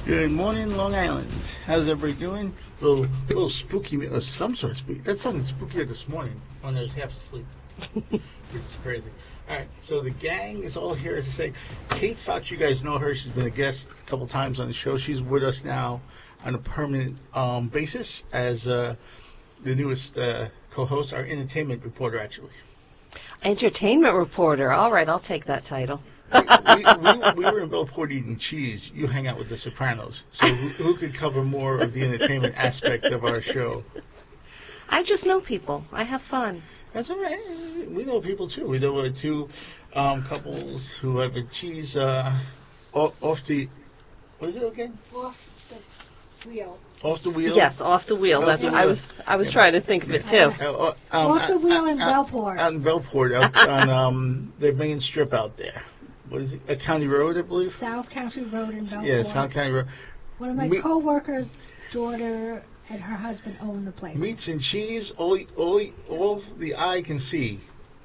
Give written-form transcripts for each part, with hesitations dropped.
Good morning, Long Island. How's everybody doing? Little spooky, some sort of spooky. That sounded spookier this morning when I was half asleep, which is crazy. All right, so the gang is all here to say, Kate Fox, you guys know her. She's been a guest a couple times on the show. She's with us now on a permanent basis as the newest co-host, our entertainment reporter, actually. Entertainment reporter. All right, I'll take that title. we were in Bellport eating cheese. You hang out with the Sopranos. So who could cover more of the entertainment aspect of our show? I just know people. I have fun. That's all right. We know people, too. We know two couples who have a cheese off the... What is it again? Off the wheel. Off the wheel? Yes, off the wheel. That's what I was trying to think of it, too. Off the wheel in Bellport. Out in Bellport, out on the main strip out there. What is it? A County Road, I believe? South County Road in Bellport. Yeah, South County Road. One of my co-workers' daughter and her husband own the place. Meats and cheese, all the eye can see.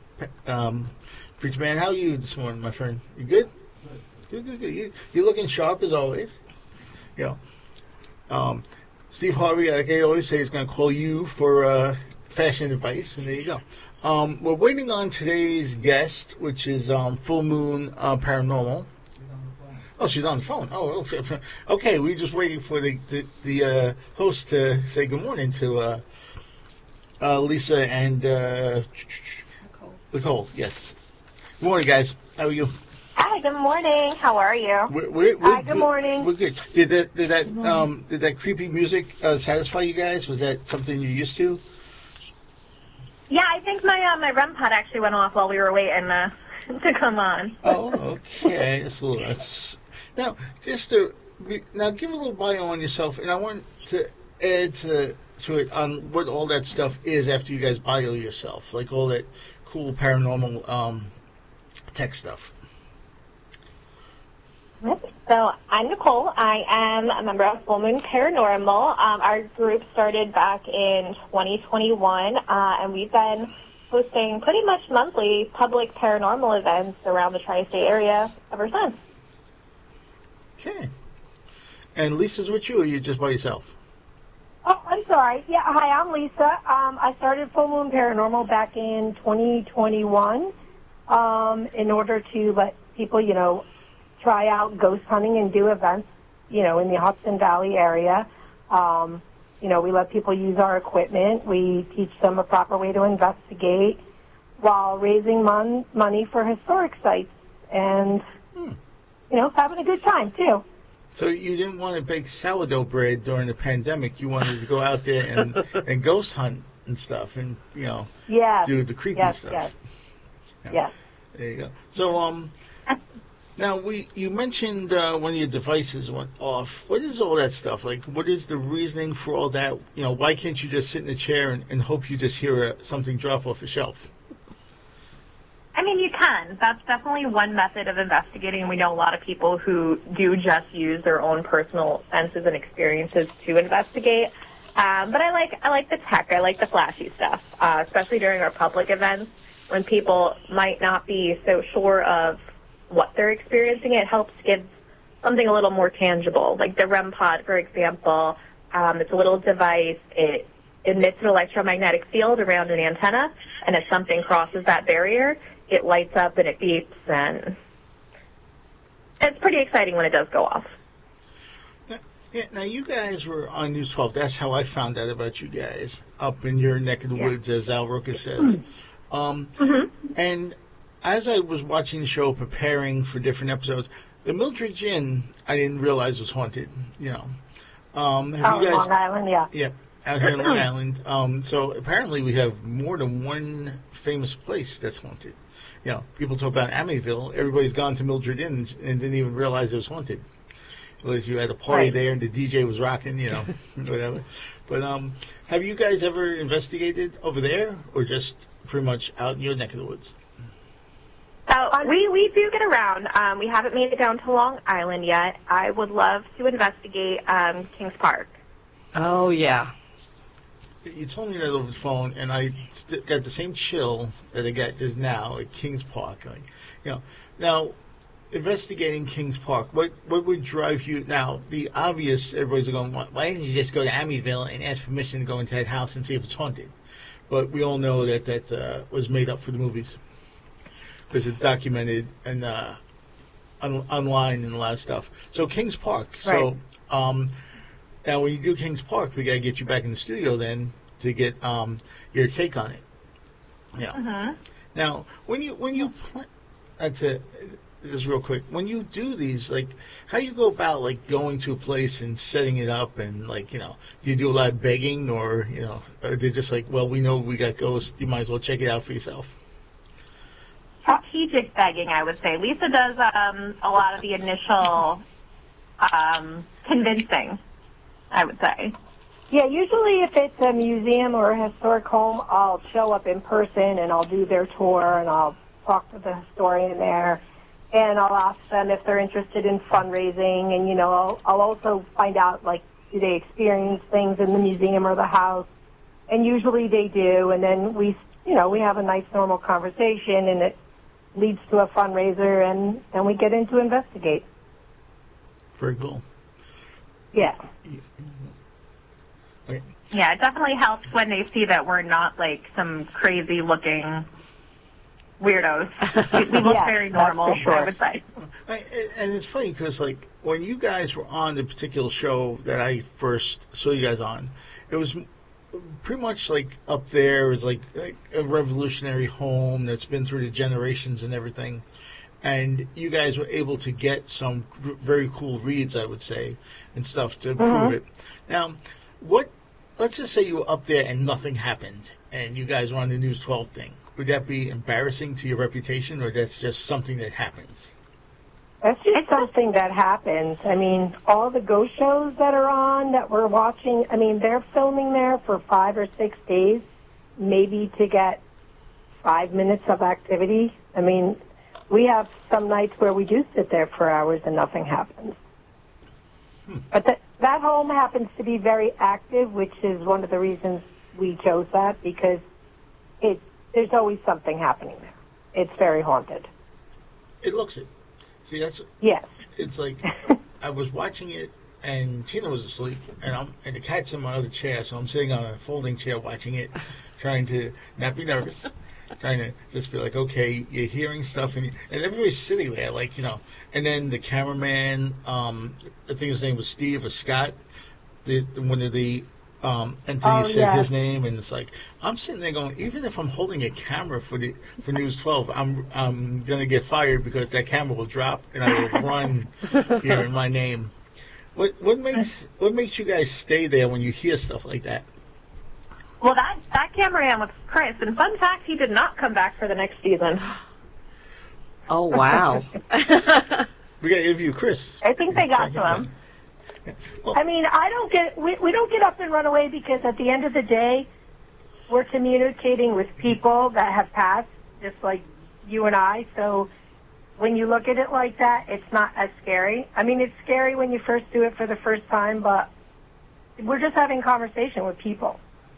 Preacher Man, how are you this morning, my friend? You good? Good. You're looking sharp as always. You know, Steve Harvey, like I always say, is going to call you for fashion advice, and there you go. We're waiting on today's guest, which is Full Moon Paranormal. Oh, she's on the phone. Oh, okay. We're just waiting for the host to say good morning to Lisa and Nicole. Yes. Good morning, guys. How are you? Hi. Good morning. How are you? We're Hi. Good good. morning. We're good. Did that creepy music satisfy you guys? Was that something you're used to? Yeah, I think my REM pod actually went off while we were waiting to come on. Oh, okay. Now, give a little bio on yourself, and I want to add to it on what all that stuff is after you guys bio yourself, like all that cool paranormal tech stuff. So I'm Nicole. I am a member of Full Moon Paranormal. Our group started back in 2021, and we've been hosting pretty much monthly public paranormal events around the tri-state area ever since. Okay. And Lisa's with you, or you just by yourself? Oh, I'm sorry. Yeah, hi, I'm Lisa. I started Full Moon Paranormal back in 2021 in order to let people, try out ghost hunting and do events, in the Hudson Valley area. We let people use our equipment. We teach them a proper way to investigate while raising money for historic sites and, having a good time, too. So you didn't want to bake sourdough bread during the pandemic. You wanted to go out there and ghost hunt and stuff and, do the creepy stuff. Yes. There you go. So, now, you mentioned one of your devices went off. What is all that stuff? Like, what is the reasoning for all that? Why can't you just sit in a chair and hope you just hear something drop off a shelf? I mean, you can. That's definitely one method of investigating. We know a lot of people who do just use their own personal senses and experiences to investigate. But I like the tech. I like the flashy stuff, especially during our public events when people might not be so sure of what they're experiencing. It helps give something a little more tangible, like the REM pod, for example. It's a little device. It emits an electromagnetic field around an antenna, and if something crosses that barrier, it lights up and it beeps, and it's pretty exciting when it does go off. Now, you guys were on News 12. That's how I found out about you guys, up in your neck of the woods, as Al Roker says. And as I was watching the show, preparing for different episodes, the Mildred Inn, I didn't realize was haunted. Have you guys? Long Island, yeah. Yeah, out here in Long Island. So apparently we have more than one famous place that's haunted. People talk about Amityville. Everybody's gone to Mildred Inn and didn't even realize it was haunted. Unless you had a party there and the DJ was rocking, whatever. But have you guys ever investigated over there, or just pretty much out in your neck of the woods? We do get around. We haven't made it down to Long Island yet. I would love to investigate Kings Park. Oh, yeah. You told me that over the phone, and I got the same chill that I got just now at Kings Park. Now, investigating Kings Park, what would drive you? Now, the obvious, everybody's going, why didn't you just go to Amityville and ask permission to go into that house and see if it's haunted? But we all know that was made up for the movies because it's documented and online and a lot of stuff. So Kings Park. Right. So now when you do Kings Park, we got to get you back in the studio then to get your take on it. Yeah. Mm-hmm. Now, when you that's it. Just real quick. When you do these, like, how do you go about like going to a place and setting it up and like, do you do a lot of begging or or they're just like, well, we know we got ghosts, you might as well check it out for yourself. Strategic begging, I would say. Lisa does a lot of the initial convincing, I would say. Yeah, usually if it's a museum or a historic home, I'll show up in person and I'll do their tour and I'll talk to the historian there. And I'll ask them if they're interested in fundraising, and I'll also find out like, do they experience things in the museum or the house? And usually they do, and then we have a nice normal conversation, and it leads to a fundraiser, and we get into investigate. Very cool. Yeah. Okay. Yeah, it definitely helps when they see that we're not like some crazy looking weirdos. We look very normal, sure. I would say. And it's funny because, like, when you guys were on the particular show that I first saw you guys on, it was pretty much like up there. It was like a revolutionary home that's been through the generations and everything. And you guys were able to get some very cool reads, I would say, and stuff to prove it. Now, let's just say you were up there and nothing happened, and you guys were on the News 12 thing. Would that be embarrassing to your reputation, or that's just something that happens? That's just something that happens. I mean, all the ghost shows that are on that we're watching, I mean, they're filming there for 5 or 6 days, maybe to get 5 minutes of activity. I mean, we have some nights where we do sit there for hours and nothing happens. But that home happens to be very active, which is one of the reasons we chose that, because there's always something happening there. It's very haunted. It looks it. See, that's... Yes. It's like, I was watching it, and Tina was asleep, and the cat's in my other chair, so I'm sitting on a folding chair watching it, trying to not be nervous, trying to just be like, okay, you're hearing stuff, and everybody's sitting there, like, and then the cameraman, I think his name was Steve or Scott, one of the entities said his name, and it's like, I'm sitting there going, even if I'm holding a camera for News 12, I'm gonna get fired because that camera will drop and I will run hearing my name. What makes you guys stay there when you hear stuff like that? Well, that cameraman was Chris, and fun fact, he did not come back for the next season. Oh, wow. We got to interview Chris. I think they got to him. Well, I mean, we don't get up and run away, because at the end of the day, we're communicating with people that have passed, just like you and I. So when you look at it like that, it's not as scary. I mean, it's scary when you first do it for the first time, but we're just having conversation with people.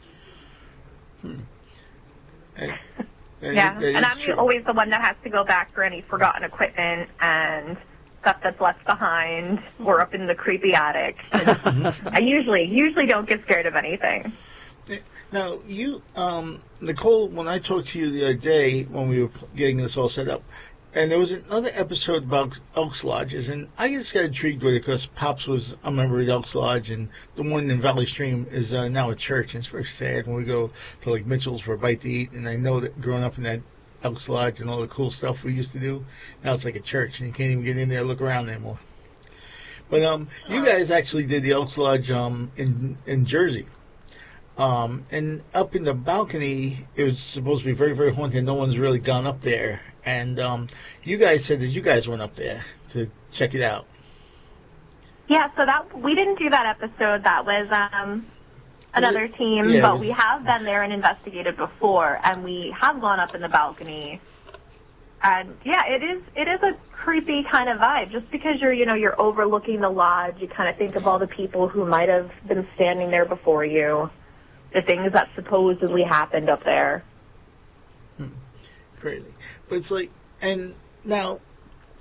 Yeah, and I'm always the one that has to go back for any forgotten equipment and stuff that's left behind, or up in the creepy attic. I usually don't get scared of anything. Now, you, Nicole, when I talked to you the other day when we were getting this all set up, and there was another episode about Elks Lodges, and I just got intrigued with it because Pops was a member of the Elks Lodge, and the one in Valley Stream is now a church, and it's very sad when we go to like Mitchell's for a bite to eat, and I know that growing up in that Elks Lodge and all the cool stuff we used to do, now it's like a church, and you can't even get in there and look around anymore. But you guys actually did the Elks Lodge in Jersey. And up in the balcony, it was supposed to be very, very haunted. No one's really gone up there. And you guys said that you guys went up there to check it out. Yeah, so we didn't do that episode. That was another team, but we have been there and investigated before, and we have gone up in the balcony. And yeah, it is a creepy kind of vibe. Just because you're overlooking the lodge, you kind of think of all the people who might have been standing there before you, the things that supposedly happened up there. Crazy. But it's like, and now,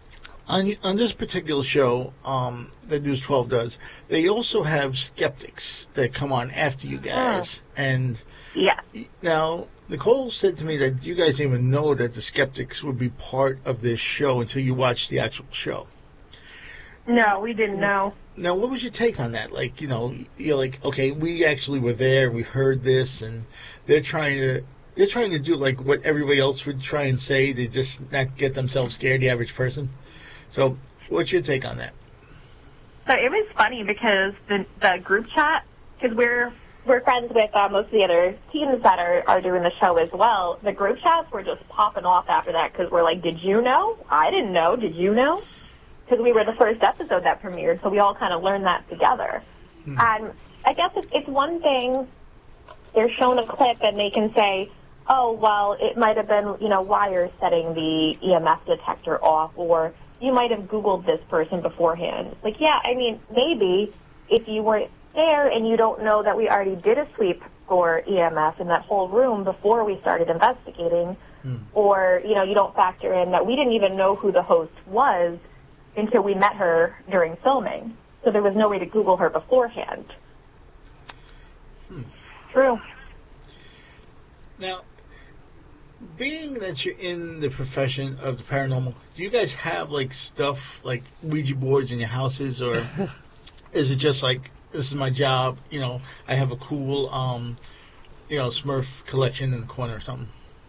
On this particular show that News 12 does, they also have skeptics that come on after you guys. And Yeah. now, Nicole said to me that you guys didn't even know that the skeptics would be part of this show until you watched the actual show. No, we didn't know. Now, what was your take on that? Like, you're like, okay, we actually were there and we heard this, and they're trying to do like what everybody else would try and say to just not get themselves scared, the average person. So, what's your take on that? So it was funny because the group chat, because we're friends with most of the other teams that are doing the show as well. The group chats were just popping off after that because we're like, did you know? I didn't know. Did you know? Because we were the first episode that premiered, so we all kind of learned that together. And I guess it's one thing, they're shown a clip and they can say, oh, well, it might have been, wires setting the EMF detector off, or you might have Googled this person beforehand. Like, yeah, I mean, maybe if you weren't there and you don't know that we already did a sweep for EMF in that whole room before we started investigating, or, you don't factor in that we didn't even know who the host was until we met her during filming. So there was no way to Google her beforehand. True. Now, being that you're in the profession of the paranormal, do you guys have like stuff like Ouija boards in your houses, or is it just like, this is my job, I have a cool Smurf collection in the corner or something?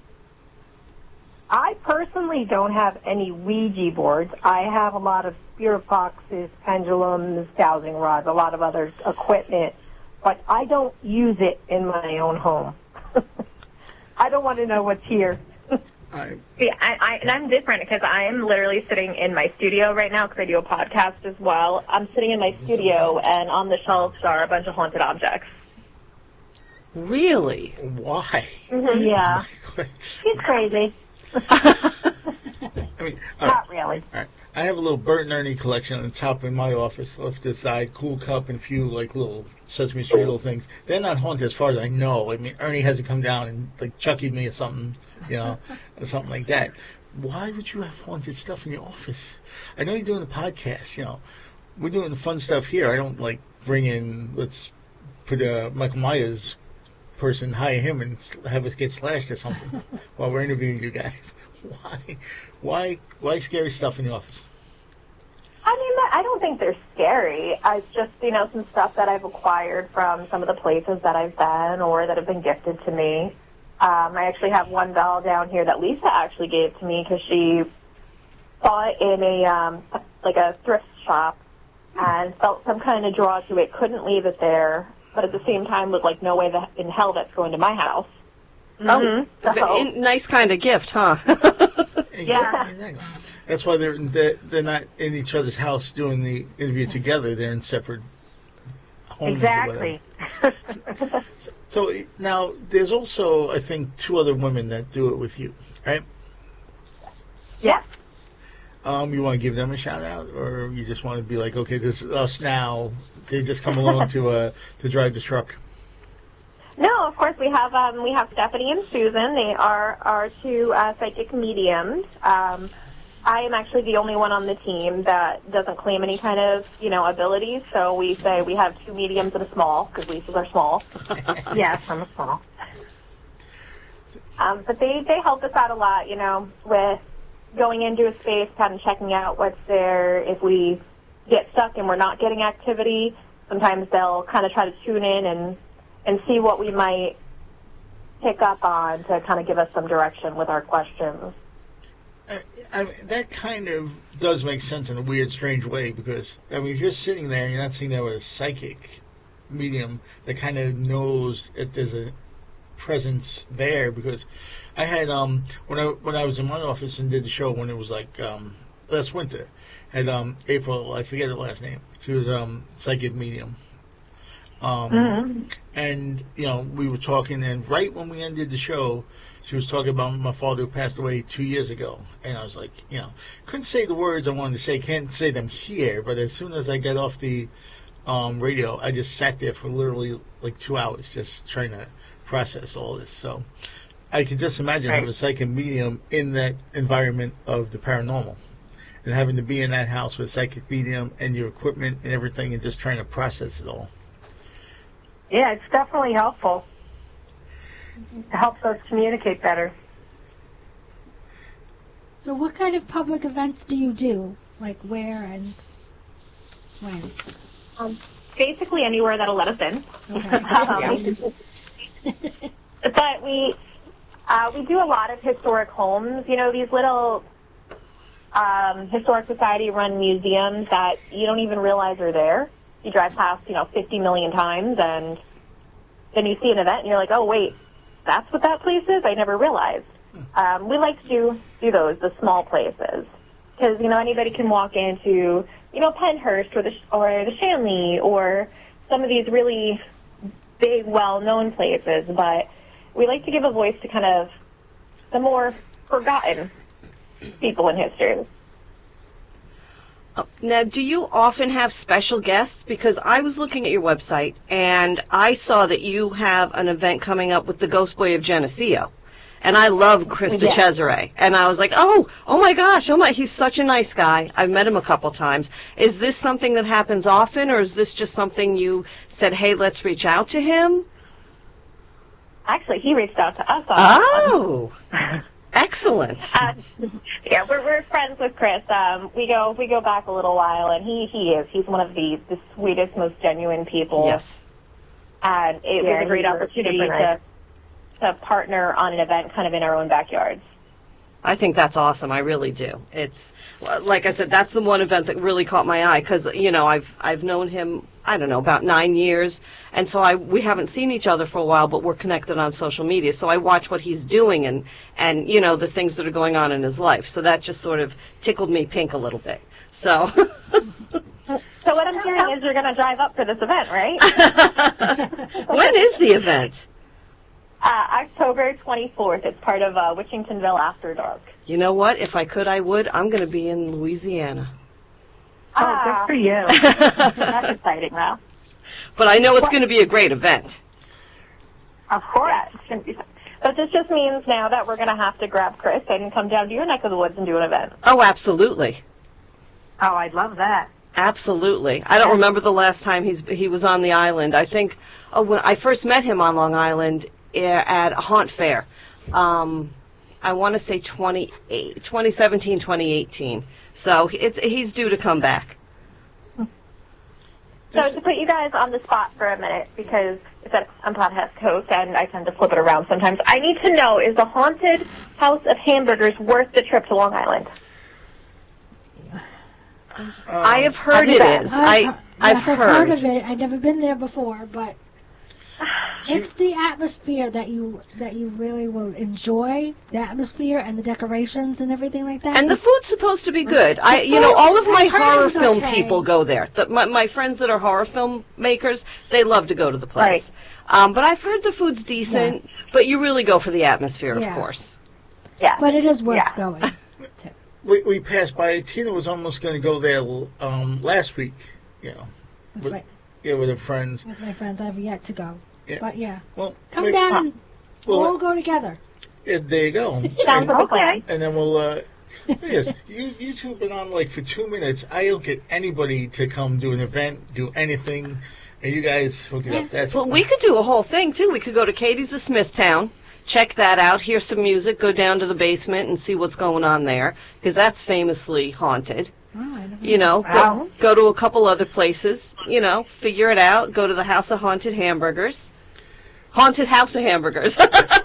I personally don't have any Ouija boards. I have a lot of spirit boxes, pendulums, dowsing rods, a lot of other equipment, but I don't use it in my own home. I don't want to know what's here. Yeah, and I'm different because I am literally sitting in my studio right now because I do a podcast as well. I'm sitting in my studio, and on the shelves are a bunch of haunted objects. Really? Why? Yeah. She's crazy. I mean, Not really. All right. I have a little Bert and Ernie collection on the top in my office, off to the side, Cool Cup, and a few like little Sesame Street little things. They're not haunted as far as I know. I mean, Ernie hasn't come down and like Chuckied me or something, or something like that. Why would you have haunted stuff in your office? I know you're doing a podcast, we're doing the fun stuff here. I don't like bring in, let's put Michael Myers person, hire him and have us get slashed or something while we're interviewing you guys. Why scary stuff in the office? I mean, I don't think they're scary. It's just, some stuff that I've acquired from some of the places that I've been or that have been gifted to me. I actually have one doll down here that Lisa actually gave to me because she saw it in a thrift shop and felt some kind of draw to it, couldn't leave it there, but at the same time was like, no way in hell that's going to my house. Oh, nice kind of gift, huh? Yeah. Exactly. That's why they're not in each other's house doing the interview together. They're in separate homes. Exactly. Or whatever. So now there's also, I think, 2 other women that do it with you, right? Yeah. You want to give them a shout out, or you just want to be like, okay, this is us now. They just come along to drive the truck. No, of course we have Stephanie and Susan. They are our 2 psychic mediums. I am actually the only one on the team that doesn't claim any kind of abilities. So we say we have 2 mediums and a small because Lisa's are small. Yes, I'm a small. But they help us out a lot, with going into a space, kind of checking out what's there. If we get stuck and we're not getting activity, sometimes they'll kind of try to tune in and see what we might pick up on to kind of give us some direction with our questions. I mean, that kind of does make sense in a weird, strange way because, if you're sitting there and you're not sitting there with a psychic medium that kind of knows that there's a presence there, because I had, when I was in my office and did the show when it was like last winter, had April, I forget her last name, she was psychic medium. And, we were talking, and right when we ended the show, she was talking about my father who passed away 2 years ago. And I was like, couldn't say the words I wanted to say, can't say them here, but as soon as I got off the radio, I just sat there for literally like 2 hours just trying to process all this. So I can just imagine having a psychic medium in that environment of the paranormal. and having to be in that house with psychic medium and your equipment and everything and just trying to process it all. Yeah, it's definitely helpful. It helps us communicate better. So what kind of public events do you do? Like where and when? Basically anywhere that'll let us in. Okay. But we do a lot of historic homes. You know, these little historic society-run museums that you don't even realize are there. You drive past, 50 million times, and then you see an event, and you're like, oh, wait, that's what that place is? I never realized. We like to do those, the small places, because, anybody can walk into, Penhurst or the Shanley or some of these really big, well-known places, but we like to give a voice to kind of the more forgotten people in history. Now, do you often have special guests? Because I was looking at your website, and I saw that you have an event coming up with the Ghost Boy of Geneseo. And I love Chris DeCesare. And I was like, oh my gosh, he's such a nice guy. I've met him a couple times. Is this something that happens often, or is this just something you said, hey, let's reach out to him? Actually, he reached out to us on Oh, excellent. Yeah, we're friends with Chris. We go back a little while, and he's one of the sweetest, most genuine people. Yes. And it was a great opportunity to partner on an event kind of in our own backyards. I think that's awesome. I really do. It's, like I said, that's the one event that really caught my eye because, I've known him, I don't know, about 9 years. And so we haven't seen each other for a while, but we're connected on social media. So I watch what he's doing and the things that are going on in his life. So that just sort of tickled me pink a little bit. So. So what I'm hearing is you're going to drive up for this event, right? When is the event? October 24th. It's part of Witchingtonville After Dark. You know what? If I could, I would. I'm going to be in Louisiana. Oh, good for you. That's exciting, though. But I know it's going to be a great event. Of course. Yeah, it's going to be fun. But this just means now that we're going to have to grab Chris and come down to your neck of the woods and do an event. Oh, absolutely. Oh, I'd love that. Absolutely. I don't remember the last time he was on the island. I think when I first met him on Long Island at a haunt fair. I want to say 2017, 2018. So he's due to come back. So to put you guys on the spot for a minute, because I'm podcast host and I tend to flip it around sometimes, I need to know, is the Haunted House of Hamburgers worth the trip to Long Island? I have heard it is. I've heard of it. I've never been there before, but it's the atmosphere that you really will enjoy, the atmosphere and the decorations and everything like that. And the food's supposed to be good. All of my horror film okay. people go there. My friends that are horror film makers, they love to go to the place. Right. But I've heard the food's decent, yes. But you really go for the atmosphere, of course. Yeah. But it is worth going to. We passed by. Tina was almost going to go there last week, with her friends. With my friends, I've yet to go. Yeah. But well, come down and we'll all go together. Yeah, there you go. Sounds okay. And then we'll. Yes, you two have been on for 2 minutes. I don't get anybody to come do an event, do anything, and you guys hook it up. That's well, we could do a whole thing too. We could go to Katie's of Smithtown. Check that out, hear some music, go down to the basement and see what's going on there, because that's famously haunted. Oh, go to a couple other places, figure it out, go to the House of Haunted Hamburgers. Haunted House of Hamburgers.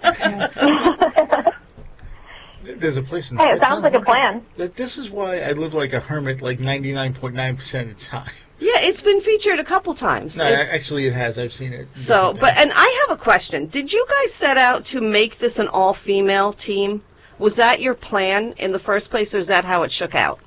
There's a place in Hey, it sounds like a plan. This is why I live like a hermit 99.9% of the time. Yeah, it's been featured a couple times. No, actually it has. I've seen it. So, and I have a question. Did you guys set out to make this an all-female team? Was that your plan in the first place, or is that how it shook out?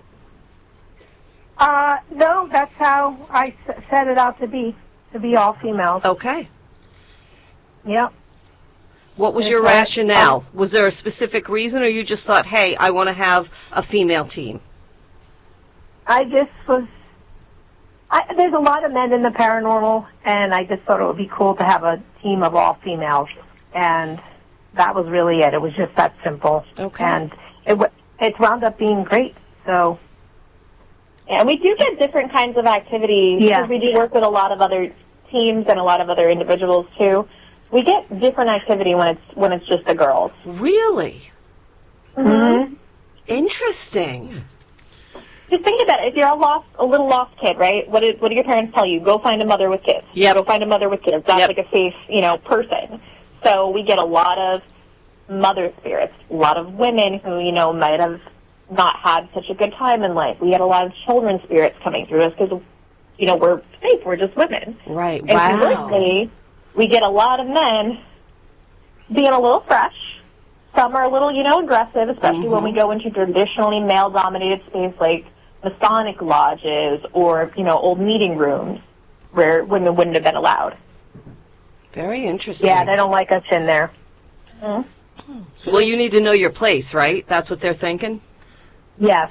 No, that's how I set it out to be all females. Okay. Yep. What was your rationale? Was there a specific reason, or you just thought, hey, I want to have a female team? I just was... there's a lot of men in the paranormal, and I just thought it would be cool to have a team of all females. And that was really it. It was just that simple. Okay. And it wound up being great. So, Yeah, we do get different kinds of activities Yeah. because we do work with a lot of other teams and a lot of other individuals too. We get different activity when it's just the girls. Really? mm-hmm. Interesting. Just think about it. If you're a little lost kid, right? What do your parents tell you? Go find a mother with kids. Yep. Go find a mother with kids. That's Yep. like a safe, person. So we get a lot of mother spirits, a lot of women who, might have not had such a good time in life. We get a lot of children's spirits coming through us because, we're safe. We're just women. Right. And Wow. conversely, we get a lot of men being a little fresh. Some are a little, aggressive, especially when we go into traditionally male-dominated space like Masonic lodges or, old meeting rooms where women wouldn't have been allowed. Very interesting. Yeah, they don't like us in there. So Well, you need to know your place, right? That's what they're thinking? Yes.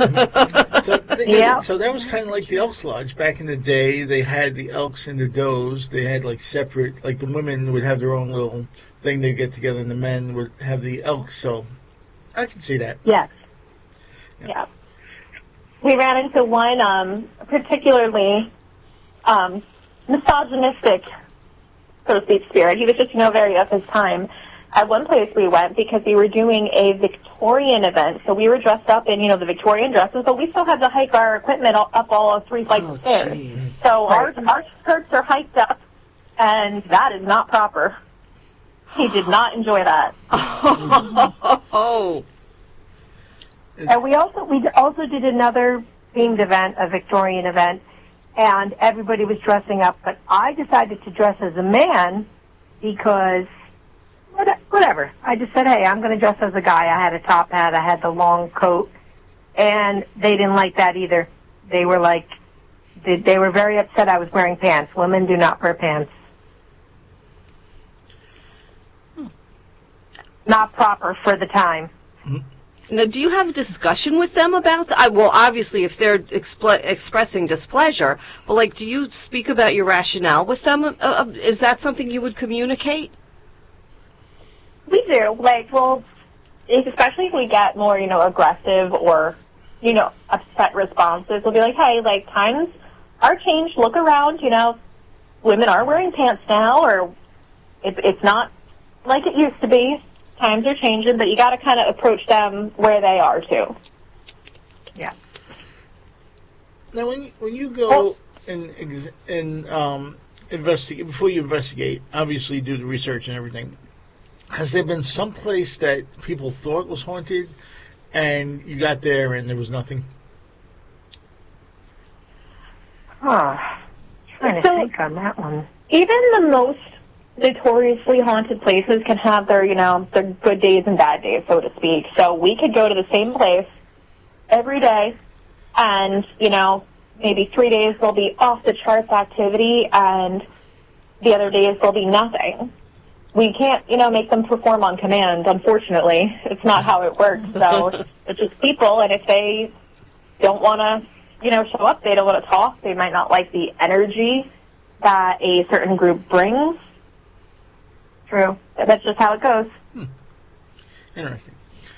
Yeah. So that was kind of like the Elks Lodge back in the day. They had the Elks and the Does. They had like separate, like the women would have their own little thing they get together, and the men would have the Elks. So I can see that. Yes. Yeah. We ran into one particularly misogynistic, so to speak, spirit. He was just, very of his time. At one place we went because we were doing a Victorian event, so we were dressed up in, the Victorian dresses, but we still had to hike our equipment up all 3 flights of stairs. jeez. So our skirts are hiked up, and that is not proper. He did not enjoy that. Oh. And we also did another themed event, a Victorian event, and everybody was dressing up, but I decided to dress as a man because whatever. I just said, hey, I'm going to dress as a guy. I had a top hat. I had the long coat. And they didn't like that either. They were like, they were very upset I was wearing pants. Women do not wear pants. Not proper for the time. Now, do you have a discussion with them about that? Well, obviously, if they're expressing displeasure, but, do you speak about your rationale with them? Is that something you would communicate? We do. Especially if we get more, aggressive or, upset responses, we'll be like, hey, times are changed. Look around, women are wearing pants now, or it's not like it used to be. Times are changing, but you got to kind of approach them where they are, too. Yeah. Now, when you go and investigate, before you investigate, obviously you do the research and everything, has there been some place that people thought was haunted and you got there and there was nothing? Trying to think on that one. Even the most notoriously haunted places can have their, their good days and bad days, so to speak. So we could go to the same place every day and, maybe 3 days there'll be off the charts activity and the other days there'll be nothing. We can't, make them perform on command, unfortunately. It's not how it works. So it's just people, and if they don't want to, show up, they don't want to talk, they might not like the energy that a certain group brings. True. That's just how it goes. Interesting.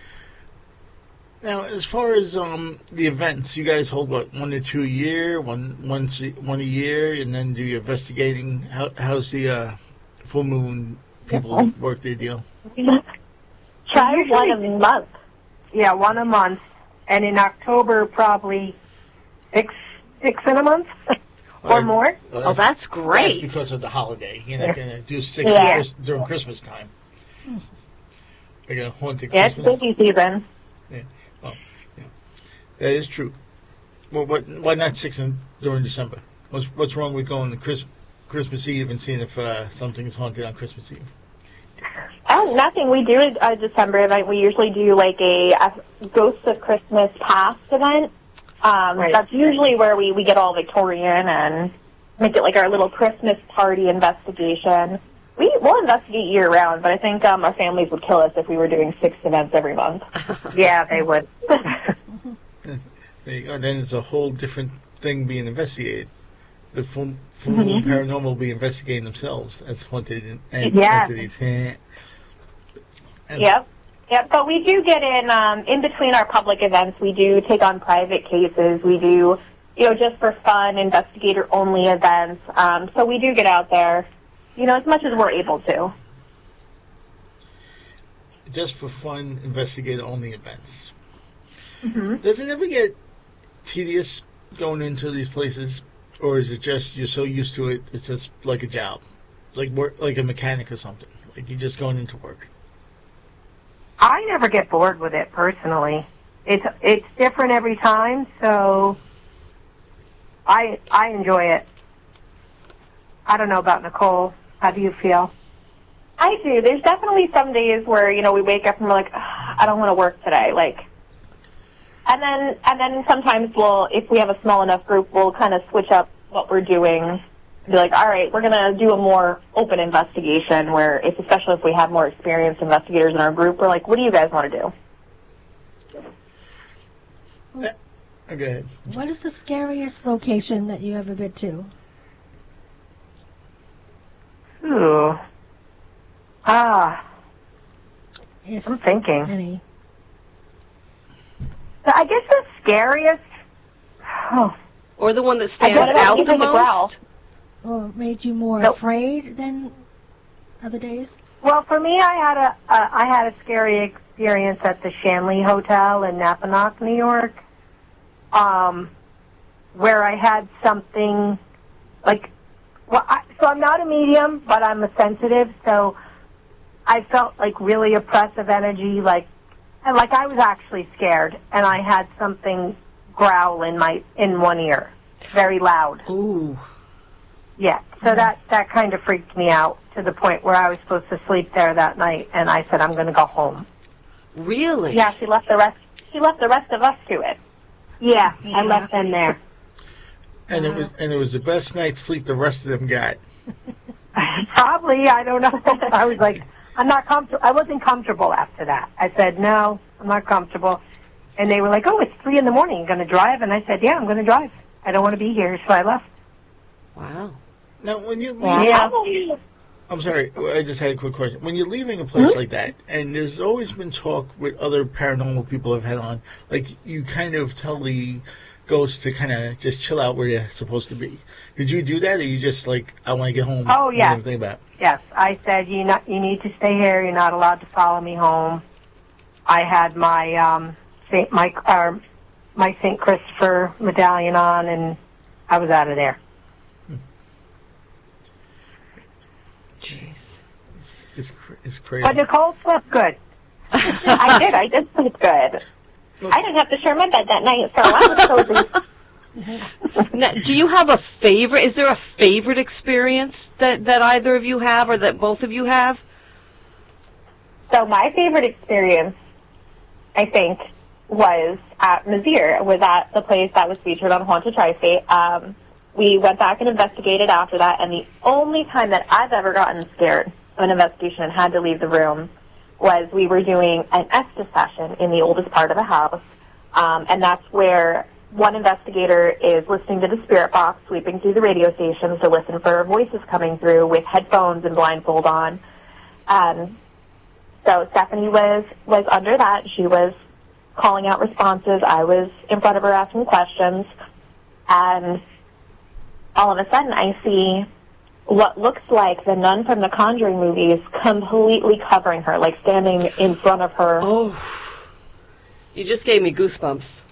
Now, as far as the events, you guys hold what, 1 or 2 a year, one a year, and then do your investigating. How's the full moon people work their deal? Try one a month. Yeah, one a month. And in October, probably six in a month or more. Oh, that's great. That's because of the holiday. You're not going to do 6 Yeah. during Christmas time. They're going to haunt at Yeah, it's Christmas. busy season. Yeah. Well, yeah. That is true. Well, why not 6 during December? What's wrong with going to Christmas Eve and seeing if something is haunted on Christmas Eve? Oh, nothing. We do a December event. We usually do a Ghosts of Christmas Past event. Right. That's usually where we get all Victorian and make it like our little Christmas party investigation. We'll investigate year round, but I think our families would kill us if we were doing 6 events every month. Yeah, they would. There you go. Then it's a whole different thing being investigated. The full moon paranormal will be investigating themselves as haunted entities. Yep. Yeah, but we do get in between our public events, we do take on private cases. We do, just for fun, investigator-only events. So we do get out there, as much as we're able to. Just for fun, investigator-only events. Mm-hmm. Does it ever get tedious going into these places? Or is it just you're so used to it, it's just like a job? Like work, like a mechanic or something? Like you're just going into work? I never get bored with it personally. It's different every time, so I enjoy it. I don't know about Nicole. How do you feel? I do. There's definitely some days where, we wake up and we're like, I don't want to work today. And then sometimes if we have a small enough group, we'll kind of switch up what we're doing. Be like, all right, we're going to do a more open investigation where especially if we have more experienced investigators in our group, we're like, what do you guys want to do? Go ahead. What is the scariest location that you ever been to? Ooh. If I'm thinking. any. I guess the scariest. Or the one that stands I out guess the even the growl. most? Or made you more Nope. afraid than other days? Well, for me, I had a scary experience at the Shanley Hotel in Napanoch, New York, where I had something so I'm not a medium, but I'm a sensitive, so I felt like really oppressive energy, and I was actually scared, and I had something growl in one ear, very loud. Ooh. Yeah, so that kind of freaked me out to the point where I was supposed to sleep there that night, and I said I'm going to go home. Really? Yeah, she left the rest of us to it. Yeah, I left them there. And it was the best night's sleep the rest of them got. Probably, I don't know. I was like, I'm not comfortable. I wasn't comfortable after that. I said, no, I'm not comfortable. And they were like, oh, it's 3 a.m. You're going to drive? And I said, yeah, I'm going to drive. I don't want to be here, so I left. Wow. Now, when you leave, Yeah. I'm sorry, I just had a quick question. When you're leaving a place like that, and there's always been talk with other paranormal people I've had on, like you kind of tell the ghost to kind of just chill out where you're supposed to be. Did you do that, or you just like, I want to get home? Oh, yeah. Think about it? Yes, I said, you need to stay here. You're not allowed to follow me home. I had my my St. Christopher medallion on, and I was out of there. Jeez. It's crazy. But Nicole slept good. I did sleep good. I didn't have to share my bed that night, so I was cozy. Now, do you have a favorite? Is there a favorite experience that either of you have or that both of you have? So my favorite experience, I think, was at Mizzier, was at the place that was featured on Haunted Tri-State. We went back and investigated after that, and the only time that I've ever gotten scared of an investigation and had to leave the room was we were doing an Estes session in the oldest part of the house, and that's where one investigator is listening to the spirit box, sweeping through the radio stations to listen for voices coming through with headphones and blindfold on. So Stephanie was under that. She was calling out responses. I was in front of her asking questions, and all of a sudden I see what looks like the nun from the Conjuring movies completely covering her, like standing in front of her. Oh, you just gave me goosebumps.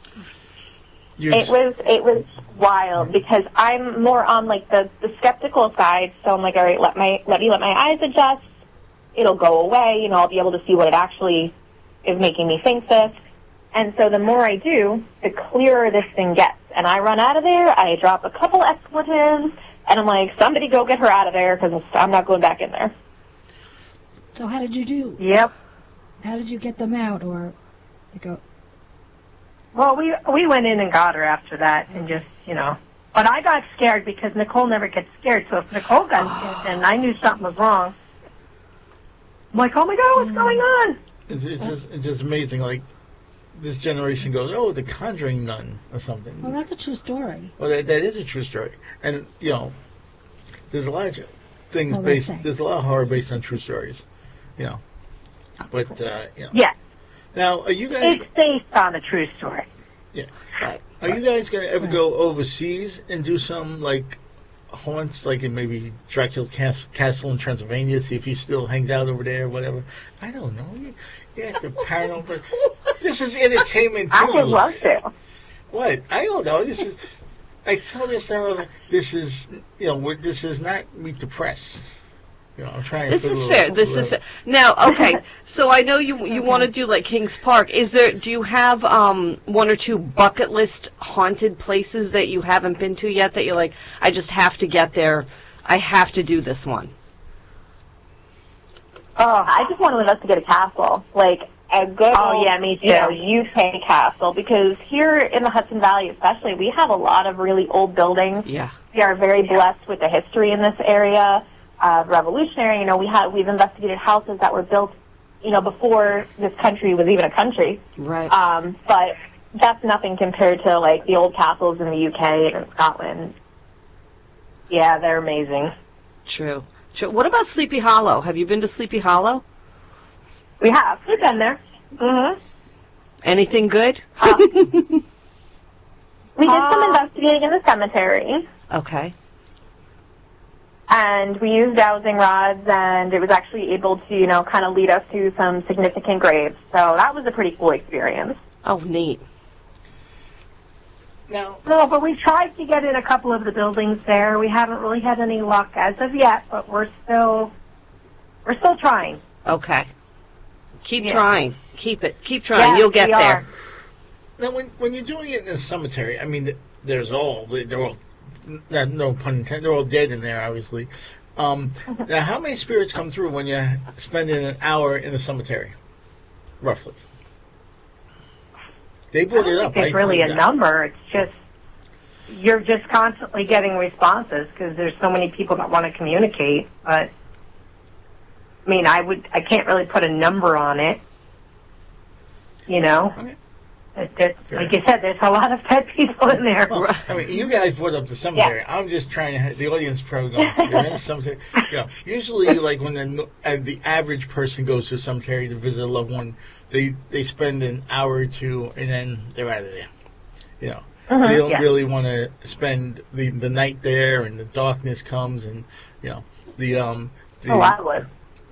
It was wild because I'm more on like the skeptical side, so I'm like, all right, let me let my eyes adjust. It'll go away, I'll be able to see what it actually is making me think this. And so the more I do, the clearer this thing gets. And I run out of there, I drop a couple expletives, and I'm like, somebody go get her out of there because I'm not going back in there. So how did you do? Yep. How did you get them out, or they go? Well, we went in and got her after that, and just, But I got scared because Nicole never gets scared. So if Nicole got scared, then I knew something was wrong. I'm like, oh my God, what's going on? It's just amazing. Like this generation goes, oh, the Conjuring nun or something. Well, that's a true story. Well, that is a true story, and there's a lot of things based. There's a lot of horror based on true stories, But Yes, Now, are you guys? It's based on a true story. Yeah. Right. Are you guys gonna ever go overseas and do some like haunts, like in maybe Dracula Castle in Transylvania? See if he still hangs out over there or whatever. I don't know. Yeah, the paranormal. This is entertainment too. I would love to. What? I don't know. This is. I tell this earlier. This is this is not Meet the Press. I'm trying. This is fair. This is fair. Now, okay. So I know you want to do like Kings Park. Do you have one or two bucket list haunted places that you haven't been to yet that you're like, I just have to get there. I have to do this one. Oh, I just want to investigate a castle, like a good old, me too. UK castle, because here in the Hudson Valley especially, we have a lot of really old buildings. Yeah. We are very blessed with the history in this area. Revolutionary, we've investigated houses that were built, before this country was even a country. Right. But that's nothing compared to like the old castles in the UK and in Scotland. Yeah, they're amazing. True. What about Sleepy Hollow? Have you been to Sleepy Hollow? We have. We've been there. Mm-hmm. Anything good? We did some investigating in the cemetery. Okay. And we used dowsing rods, and it was actually able to, kind of lead us to some significant graves. So that was a pretty cool experience. Oh, neat. Now, No, but we tried to get in a couple of the buildings there. We haven't really had any luck as of yet, but we're still trying. Okay. Keep trying. Keep trying. Yes, You'll get we there. are. now when you're doing it in a cemetery, I mean, they're all no pun intended. They're all dead in there, obviously. Now, how many spirits come through when you're spending an hour in the cemetery, roughly? They brought it up. It's really a number. It's just you're just constantly getting responses because there's so many people that want to communicate. But I mean, I can't really put a number on it. Okay. Like you said, there's a lot of dead people in there. Well, I mean, you guys brought up the cemetery. Yeah. I'm just trying to. The audience probably going. You're in the cemetery. Usually, like when the average person goes to a cemetery to visit a loved one, they spend an hour or two and then they're out of there. They don't really want to spend the night there, and the darkness comes, and I would.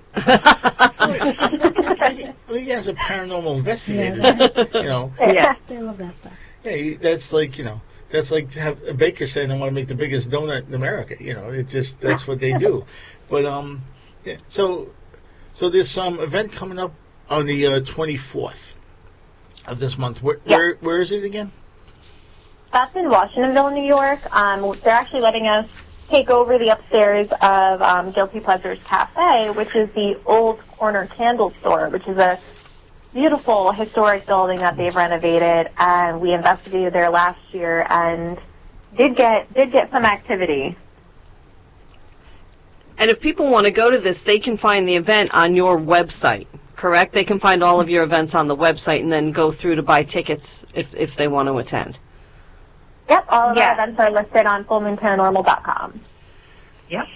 Well, you guys are paranormal investigators. Yeah. They love that stuff. Yeah, that's like that's like to have a baker saying I want to make the biggest donut in America. It just that's what they do. But yeah. So there's some event coming up on the 24th of this month. Where is it again? That's in Washingtonville, New York. They're actually letting us take over the upstairs of Guilty Pleasures Cafe, which is the old corner candle store, which is a beautiful historic building that they've renovated. And we investigated there last year and did get some activity. And if people want to go to this, they can find the event on your website, correct? They can find all of your events on the website and then go through to buy tickets if they want to attend. Yep, all of our events are listed on fullmoonparanormal.com. Yep.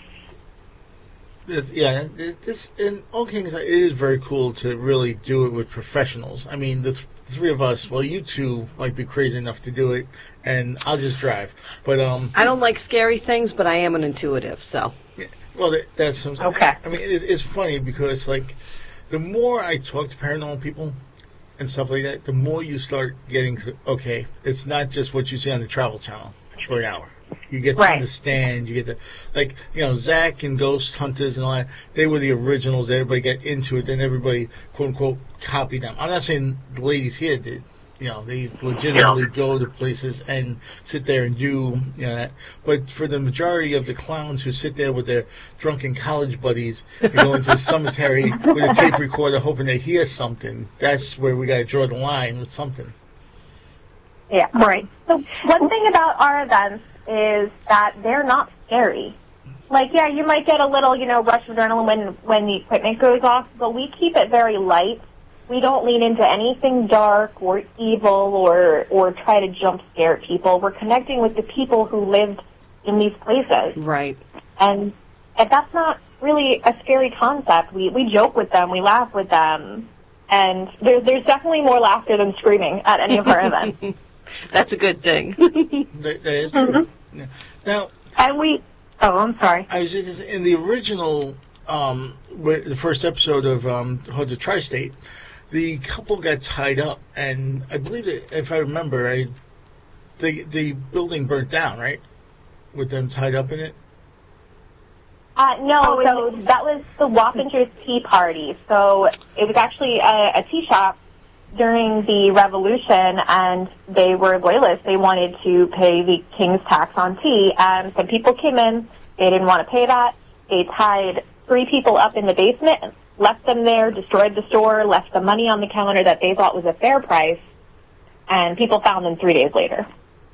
This in all Kings, it is very cool to really do it with professionals. I mean, the three of us. Well, you two might be crazy enough to do it, and I'll just drive. But I don't like scary things, but I am an intuitive, so. Yeah, well, that's okay. I mean, it's funny because like the more I talk to paranormal people and stuff like that, the more you start getting to, okay, it's not just what you see on the Travel Channel for an hour. You get to understand, you get to, like, Zach and Ghost Hunters and all that, they were the originals, everybody got into it, then everybody, quote unquote, copied them. I'm not saying the ladies here did, they legitimately go to places and sit there and do, that. But for the majority of the clowns who sit there with their drunken college buddies and go into a cemetery with a tape recorder hoping they hear something, that's where we got to draw the line with something. Yeah. Right. So one thing about our events is that they're not scary. Like, yeah, you might get a little, rush of adrenaline when the equipment goes off, but we keep it very light. We don't lean into anything dark or evil or try to jump scare people. We're connecting with the people who lived in these places. Right. And that's not really a scary concept. We joke with them, we laugh with them, And there's definitely more laughter than screaming at any of our events. That's a good thing. That is true. Yeah. Now, And I'm sorry. I was just in the original, the first episode of the Tri-State, the couple got tied up, and I believe that, if I remember, the building burnt down, right? With them tied up in it. No, so that was the Wappingers Tea Party. So it was actually a tea shop during the Revolution, and they were loyalists. They wanted to pay the king's tax on tea, and some people came in. They didn't want to pay that. They tied 3 people up in the basement, left them there, destroyed the store, left the money on the counter that they thought was a fair price, and people found them 3 days later.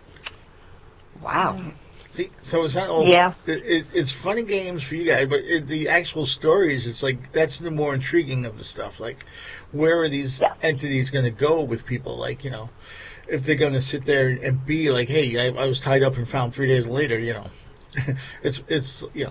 Wow. See, so it's not all. Yeah. It's funny games for you guys, but the actual stories, it's like that's the more intriguing of the stuff. Like, where are these entities going to go with people? Like, if they're going to sit there and be like, hey, I was tied up and found 3 days later, it's